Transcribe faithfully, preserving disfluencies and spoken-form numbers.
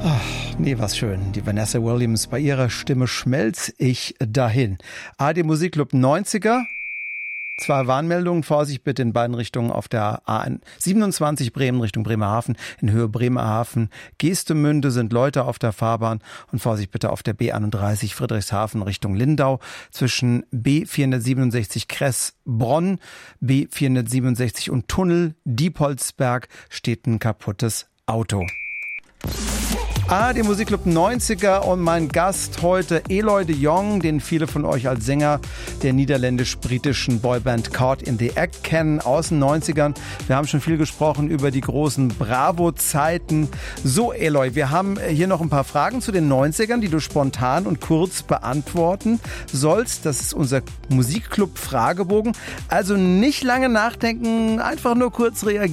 Ach, nee, was schön. Die Vanessa Williams, bei ihrer Stimme schmelz ich dahin. A R D Musikclub neunziger. Zwei Warnmeldungen, Vorsicht bitte in beiden Richtungen auf der A siebenundzwanzig Bremen Richtung Bremerhaven, in Höhe Bremerhaven. Geestemünde sind Leute auf der Fahrbahn und Vorsicht bitte auf der B einunddreißig Friedrichshafen Richtung Lindau. Zwischen B vierhundertsiebenundsechzig Kress-Bronn, B vierhundertsiebenundsechzig und Tunnel Diepholzberg steht ein kaputtes Auto. A R D Musikclub neunziger und mein Gast heute Eloy de Jong, den viele von euch als Sänger der niederländisch-britischen Boyband Caught in the Act kennen, aus den neunzigern. Wir haben schon viel gesprochen über die großen Bravo-Zeiten. So Eloy, wir haben hier noch ein paar Fragen zu den neunzigern, die du spontan und kurz beantworten sollst. Das ist unser Musikclub-Fragebogen. Also nicht lange nachdenken, einfach nur kurz reagieren.